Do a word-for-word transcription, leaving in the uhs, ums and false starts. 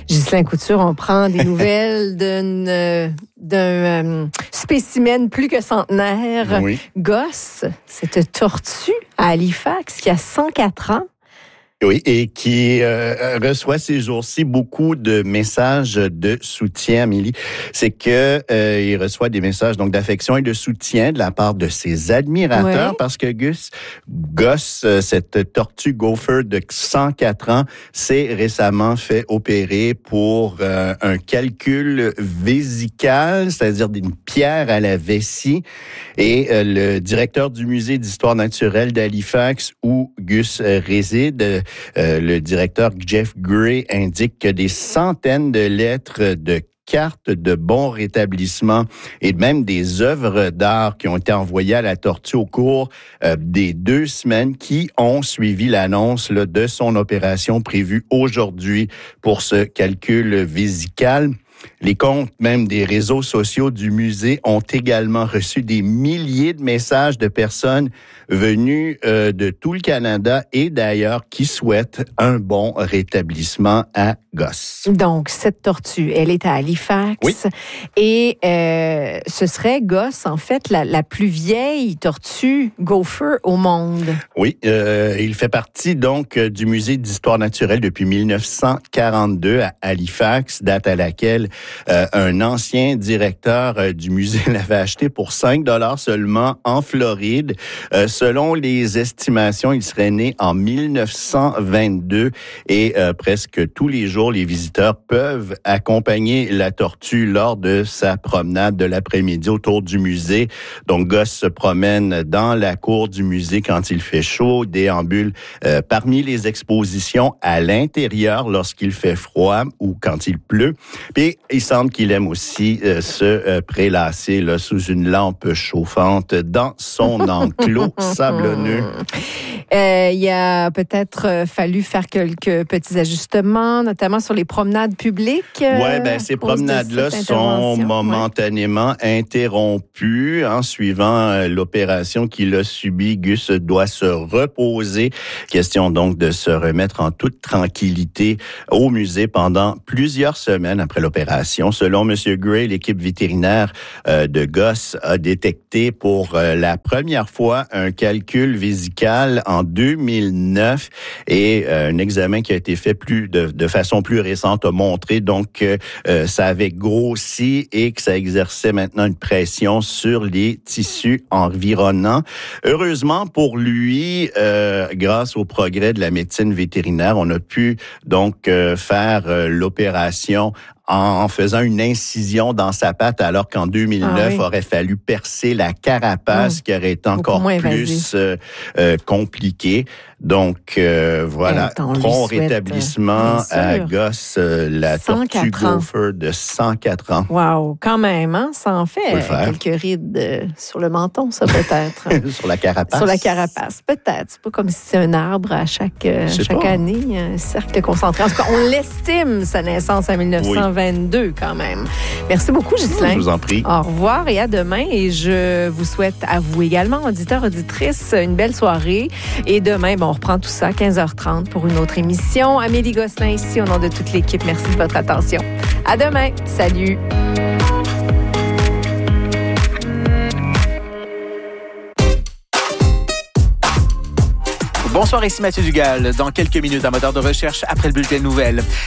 Ghislain Couture, on prend des nouvelles d'une, euh, d'un euh, spécimen plus que centenaire. Oui. Goss, cette tortue à Halifax qui a cent quatre ans. Oui, et qui euh, reçoit ces jours-ci beaucoup de messages de soutien, Amélie. C'est que euh, il reçoit des messages donc d'affection et de soutien de la part de ses admirateurs, ouais. Parce que Gus Goss, cette tortue gopher de cent quatre ans, s'est récemment fait opérer pour euh, un calcul vésical, c'est-à-dire d'une pierre à la vessie. Et euh, le directeur du musée d'histoire naturelle d'Halifax, où Gus euh, réside, Euh, le directeur Jeff Gray indique que des centaines de lettres de cartes de bon rétablissement et même des œuvres d'art qui ont été envoyées à la tortue au cours euh, des deux semaines qui ont suivi l'annonce là, de son opération prévue aujourd'hui pour ce calcul vésical. Les comptes même des réseaux sociaux du musée ont également reçu des milliers de messages de personnes venues euh, de tout le Canada et d'ailleurs qui souhaitent un bon rétablissement à Goss. Donc, cette tortue, elle est à Halifax. Oui. Et euh, ce serait Goss, en fait, la, la plus vieille tortue gopher au monde. Oui, euh, il fait partie donc du musée d'histoire naturelle depuis dix-neuf cent quarante-deux à Halifax, date à laquelle Euh, un ancien directeur euh, du musée l'avait acheté pour cinq dollars seulement en Floride. Euh, selon les estimations, il serait né en dix-neuf cent vingt-deux et euh, presque tous les jours, les visiteurs peuvent accompagner la tortue lors de sa promenade de l'après-midi autour du musée. Donc, Goss se promène dans la cour du musée quand il fait chaud, déambule euh, parmi les expositions à l'intérieur lorsqu'il fait froid ou quand il pleut. Puis, il semble qu'il aime aussi euh, se euh, prélasser là, sous une lampe chauffante dans son enclos sablonneux. Euh, il a peut-être fallu faire quelques petits ajustements, notamment sur les promenades publiques. Euh, oui, bien, ces promenades-là sont momentanément ouais. interrompues. En suivant euh, l'opération qu'il a subie, Gus doit se reposer. Question donc de se remettre en toute tranquillité au musée pendant plusieurs semaines après l'opération. Selon M. Gray, l'équipe vétérinaire euh, de Goss a détecté pour euh, la première fois un calcul vésical en deux mille neuf et euh, un examen qui a été fait plus de, de façon plus récente a montré donc que euh, ça avait grossi et que ça exerçait maintenant une pression sur les tissus environnants. Heureusement pour lui, euh, grâce au progrès de la médecine vétérinaire, on a pu donc euh, faire euh, l'opération en faisant une incision dans sa patte, alors qu'en deux mille neuf, ah oui. aurait fallu percer la carapace, mmh. qui aurait été encore plus euh, euh, compliqué. Donc, euh, voilà, prompt rétablissement à Goss, euh, la tortue gopher de cent quatre ans. Wow, quand même, hein? Ça en fait quelques rides euh, sur le menton, ça, peut-être. Sur la carapace? Sur la carapace, peut-être. C'est pas comme si c'est un arbre à chaque, euh, chaque année, un cercle concentré. En tout cas, on l'estime, sa naissance en dix-neuf cent vingt-deux, oui. Quand même. Merci beaucoup, Ghislain. Je vous en prie. Au revoir et à demain. Et je vous souhaite à vous également, auditeurs, auditrices, une belle soirée. Et demain, bon, on reprend tout ça à quinze heures trente pour une autre émission. Amélie Gosselin ici, au nom de toute l'équipe. Merci de votre attention. À demain. Salut. Bonsoir, ici Mathieu Dugal. Dans quelques minutes, un moteur de recherche après le bulletin de nouvelles.